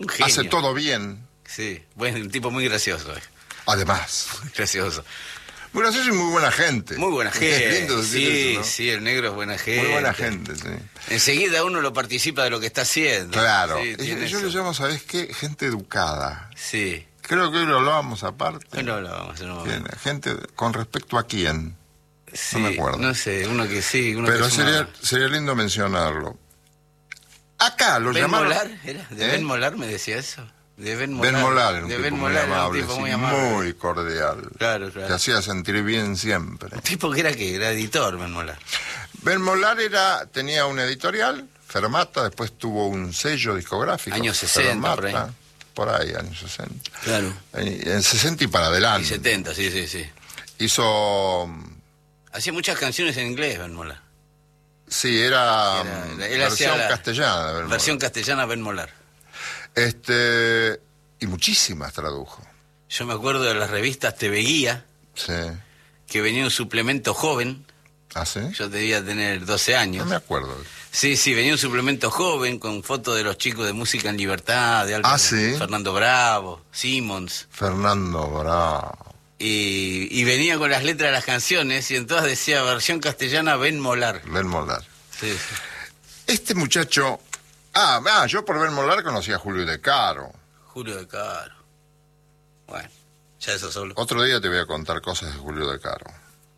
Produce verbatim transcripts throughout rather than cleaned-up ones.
Un genio. Hace todo bien. Sí, bueno, un tipo muy gracioso. Eh. Además. Muy gracioso. Muy gracioso y muy buena gente. Muy buena gente. Es lindo decir sí, eso, ¿no? sí, el negro es buena gente. Muy buena gente, sí. Enseguida uno lo participa de lo que está haciendo. Claro. Sí, yo yo eso. le llamo, ¿sabes qué? Gente educada. Sí. Creo que hoy lo hablábamos aparte. Bueno, lo vamos, no, Bien, gente con respecto a quién. sí, no me acuerdo. No sé, uno que sí, uno Pero que sería, sería lindo mencionarlo. Acá lo ¿Ben llamaron... Molar? ¿Era? ¿De ¿Eh? Ben Molar me decía eso? De Ben Molar. Ben Molar era un de tipo Ben muy Molar era un amable, tipo sí, muy amable. muy cordial. Claro, claro. Te hacía sentir bien siempre. Un tipo que era que era editor, Ben Molar. Ben Molar era, tenía una editorial, Fermata, después tuvo un sello discográfico. Años sesenta, por ahí. Por ahí, años sesenta. Claro. En, en sesenta y para adelante. Y setenta, sí, sí, sí. Hizo... Hacía muchas canciones en inglés, Ben Molar. Sí, era, Era- él versión hacía la castellana. de Ben Versión Molar. castellana, Ben Molar. Este, y muchísimas tradujo. Yo me acuerdo de las revistas Te Veía, Sí. que venía un suplemento joven. ¿Ah, sí? Yo debía tener doce años. No me acuerdo. Sí, sí, venía un suplemento joven con fotos de los chicos de Música en Libertad, de Alba- Ah, ¿sí? Fernando Bravo, Simmons. Fernando Bravo. Y, y venía con las letras de las canciones y entonces decía versión castellana Ben Molar. Ben Molar. Sí, sí. Este muchacho... Ah, ah, yo por Ben Molar conocí a Julio De Caro. Julio De Caro. Bueno, ya eso solo. Otro día te voy a contar cosas de Julio De Caro.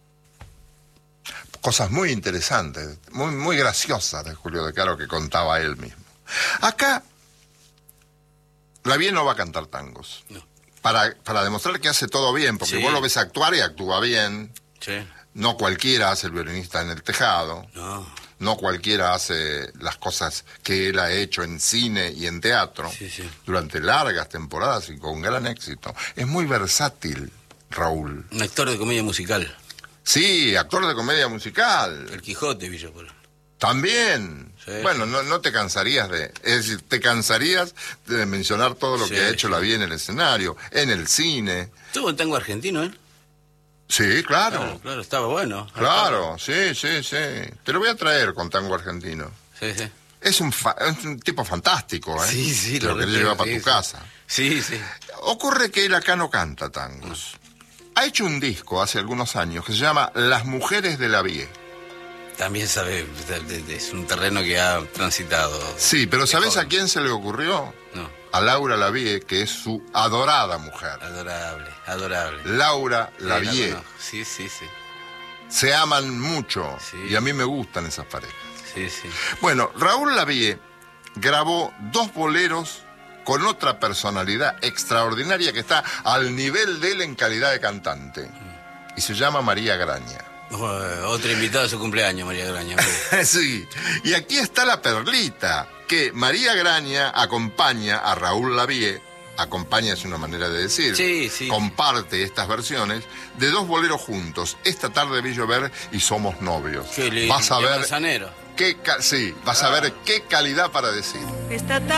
Cosas muy interesantes, muy, muy graciosas de Julio De Caro que contaba él mismo. Acá, Lavie no va a cantar tangos. No. Para, para demostrar que hace todo bien, porque Sí. vos lo ves actuar y actúa bien. Sí. No cualquiera hace el violinista en el tejado. No. No cualquiera hace las cosas que él ha hecho en cine y en teatro Sí, sí. durante largas temporadas y con gran éxito. Es muy versátil, Raúl. Un actor de comedia musical. Sí, actor de comedia musical. El Quijote, Villa Polo. También. Sí. Bueno, no, no te cansarías de... Es decir, te cansarías de mencionar todo lo Sí, que ha hecho sí. Lavie en el escenario, en el cine. Tuvo un tango argentino, ¿eh? Sí, claro. Claro, claro, estaba bueno. Claro, sí, sí, sí. Te lo voy a traer con tango argentino. Sí, sí. Es un, fa- es un tipo fantástico, ¿eh? Sí, sí, Te lo lo querés respeto, llevar para sí, tu sí. casa. Sí, sí. Ocurre que él acá no canta tangos. Ha hecho un disco hace algunos años que se llama Las Mujeres de Lavie. También sabe, es un terreno que ha transitado. Sí, pero de ¿sabés joven. a quién se le ocurrió? No, A Laura Lavie, que es su adorada mujer. adorable, adorable. Laura Sí, la Lavie. conozco. Sí, sí, sí. Se aman mucho Sí. y a mí me gustan esas parejas. Sí, sí. Bueno, Raúl Lavie grabó dos boleros con otra personalidad extraordinaria que está al nivel de él en calidad de cantante. Y se llama María Graña. Uh, otro invitado a su cumpleaños, María Graña. Sí, y aquí está la perlita, que María Graña acompaña a Raúl Lavie, acompaña es una manera de decir, Sí, sí. comparte estas versiones, de dos boleros juntos. Esta tarde vi llover y somos novios. Qué lindo. Vas a de ver Manzanero. qué, ca- sí, vas a ver qué calidad para decir. Esta tarde